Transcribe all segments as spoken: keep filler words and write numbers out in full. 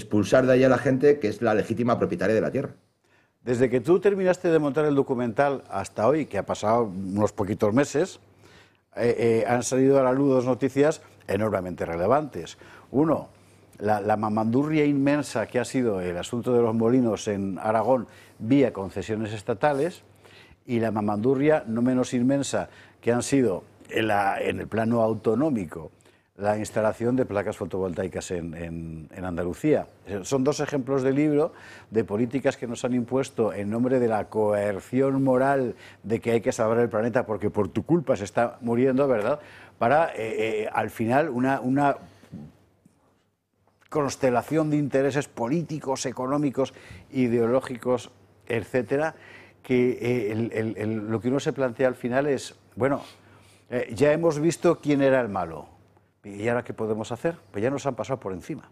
expulsar de ahí a la gente que es la legítima propietaria de la tierra. Desde que tú terminaste de montar el documental hasta hoy, que ha pasado unos poquitos meses, eh, eh, han salido a la luz dos noticias enormemente relevantes. Uno, la, la mamandurria inmensa que ha sido el asunto de los molinos en Aragón vía concesiones estatales, y la mamandurria no menos inmensa que han sido en, la, en el plano autonómico la instalación de placas fotovoltaicas en, en, en Andalucía. Son dos ejemplos de libro de políticas que nos han impuesto en nombre de la coerción moral de que hay que salvar el planeta porque por tu culpa se está muriendo, ¿verdad? Para, eh, eh, al final, una, una constelación de intereses políticos, económicos, ideológicos, etcétera, que eh, el, el, el, lo que uno se plantea al final es, bueno, eh, ya hemos visto quién era el malo. ¿Y ahora qué podemos hacer? Pues ya nos han pasado por encima.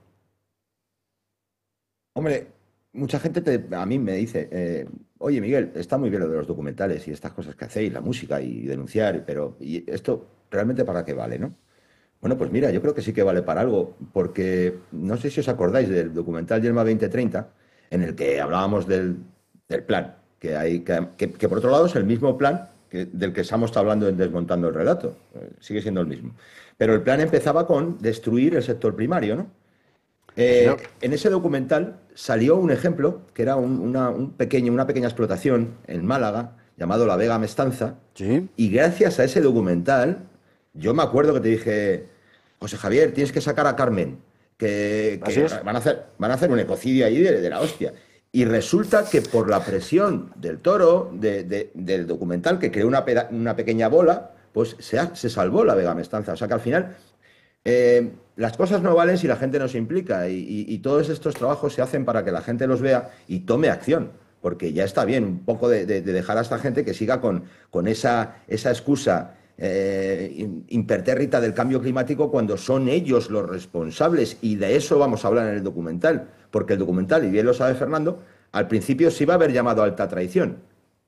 Hombre, mucha gente te, a mí me dice, eh, oye Miguel, está muy bien lo de los documentales y estas cosas que hacéis, la música y denunciar, pero ¿y esto realmente para qué vale, no? Bueno, pues mira, yo creo que sí que vale para algo, porque no sé si os acordáis del documental Yelma veinte treinta, en el que hablábamos del, del plan, que, hay, que, que, que por otro lado es el mismo plan que, del que estamos hablando en Desmontando el Relato, eh, sigue siendo el mismo. Pero el plan empezaba con destruir el sector primario, ¿no? Eh, sí. En ese documental salió un ejemplo, que era un, una, un pequeño, una pequeña explotación en Málaga, llamado La Vega Mestanza, ¿sí? Y gracias a ese documental, yo me acuerdo que te dije, José Javier, tienes que sacar a Carmen, que, que van, a hacer, van a hacer un ecocidio ahí de, de la hostia. Y resulta que por la presión del Toro, de, de, del documental, que creó una, peda, una pequeña bola, pues se, ha, se salvó La Vega Mestanza. O sea que al final eh, las cosas no valen si la gente no se implica y, y, y todos estos trabajos se hacen para que la gente los vea y tome acción, porque ya está bien un poco de, de, de dejar a esta gente que siga con, con esa, esa excusa eh, impertérrita del cambio climático cuando son ellos los responsables, y de eso vamos a hablar en el documental, porque el documental, y bien lo sabe Fernando, al principio se iba a haber llamado Alta Traición.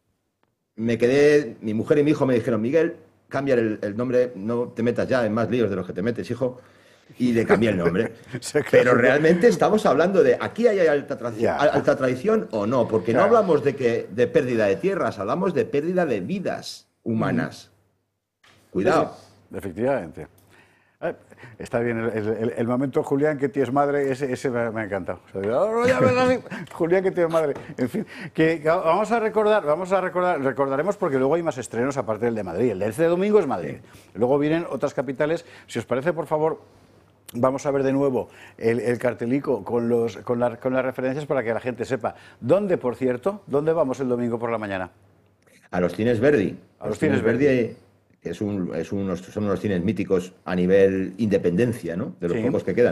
Me quedé, mi mujer y mi hijo me dijeron, Miguel, cambia el, el nombre, no te metas ya en más líos de los que te metes, hijo, y le cambié el nombre. Pero realmente estamos hablando de, ¿aquí hay alta traición, alta traición o no? Porque no hablamos de, que, de pérdida de tierras, hablamos de pérdida de vidas humanas. Cuidado. Sí, efectivamente. Está bien, el, el, el momento Julián que tienes madre, ese, ese me, me ha encantado. O sea, oh, no, ya ves así, Julián que tienes madre. En fin, que, que vamos a recordar, vamos a recordar, recordaremos porque luego hay más estrenos aparte del de Madrid. El de este domingo es Madrid. Luego vienen otras capitales. Si os parece, por favor, vamos a ver de nuevo el, el cartelico con, los, con, la, con las referencias para que la gente sepa. ¿Dónde, por cierto? ¿Dónde vamos el domingo por la mañana? A los Cines Verdi. A los, los Cines Verdi. Verdi que es un, es unos, son unos cines míticos a nivel independencia, ¿no? De los sí. pocos que quedan.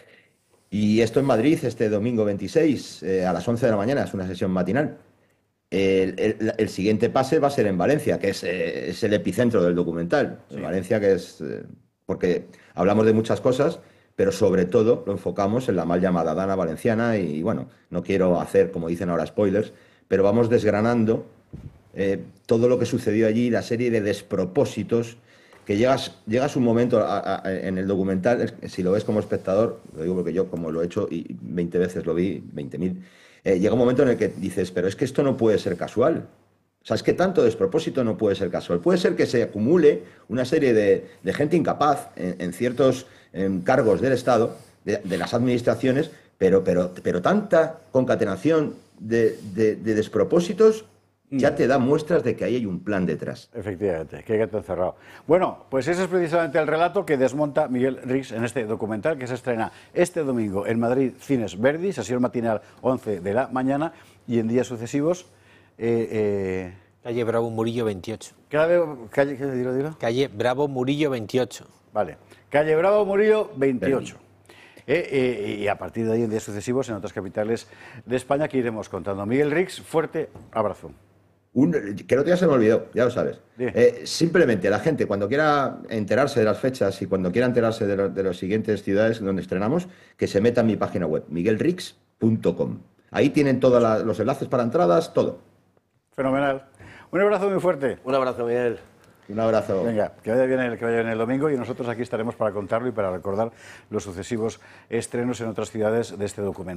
Y esto en Madrid, este domingo veintiséis, eh, a las once de la mañana, es una sesión matinal. El, el, el siguiente pase va a ser en Valencia, que es, eh, es el epicentro del documental. Sí. Valencia, que es... Eh, porque hablamos de muchas cosas, pero sobre todo lo enfocamos en la mal llamada Dana Valenciana y, bueno, no quiero hacer, como dicen ahora, spoilers, pero vamos desgranando Eh, todo lo que sucedió allí, la serie de despropósitos, que llegas, llegas un momento a, a, en el documental, si lo ves como espectador, lo digo porque yo como lo he hecho y veinte veces lo vi, veinte mil, eh, llega un momento en el que dices, pero es que esto no puede ser casual. O sea, es que tanto despropósito no puede ser casual. Puede ser que se acumule una serie de, de gente incapaz en, en ciertos en cargos del Estado, de, de las administraciones, pero, pero, pero tanta concatenación de, de, de despropósitos ya te da muestras de que ahí hay un plan detrás. Efectivamente, que queda encerrado. Bueno, pues ese es precisamente el relato que desmonta Miguel Rix en este documental que se estrena este domingo en Madrid Cines Verdi, sesión matinal once de la mañana, y en días sucesivos... Eh, eh... Calle Bravo Murillo veintiocho. Calle, calle, ¿qué dilo, dilo? Calle Bravo Murillo veintiocho. Vale, Calle Bravo Murillo veintiocho. Eh, eh, y a partir de ahí en días sucesivos en otras capitales de España que iremos contando. Miguel Rix, fuerte abrazo. Un, que no te ya se me olvidó, ya lo sabes. Eh, simplemente la gente, cuando quiera enterarse de las fechas y cuando quiera enterarse de, lo, de las siguientes ciudades donde estrenamos, que se meta en mi página web, miguel rix punto com. Ahí tienen todos la, los enlaces para entradas, todo. Fenomenal. Un abrazo muy fuerte. Un abrazo, Miguel. Un abrazo. Venga, que vaya bien el, que vaya bien el domingo, y nosotros aquí estaremos para contarlo y para recordar los sucesivos estrenos en otras ciudades de este documento.